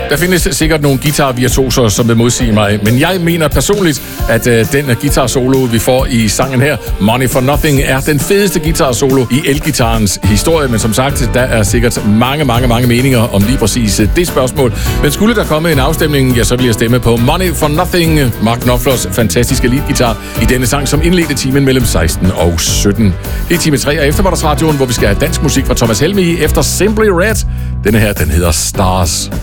Der findes sikkert nogle guitar-virtuoser, som vil modsige mig, men jeg mener personligt, at den guitar-solo, vi får i sangen her, Money for Nothing, er den fedeste guitar-solo i elgitarrens historie. Men som sagt, der er sikkert mange meninger om lige præcis det spørgsmål. Men skulle der komme en afstemning, ja, så vil jeg stemme på Money for Nothing, Mark Knopflers fantastiske leadguitar i denne sang, som indledte timen mellem 16 og 17. Det er time 3 af Eftermiddagsradioen, hvor vi skal have dansk musik fra Thomas Helmig efter Simply Red. Denne her, den hedder Stars.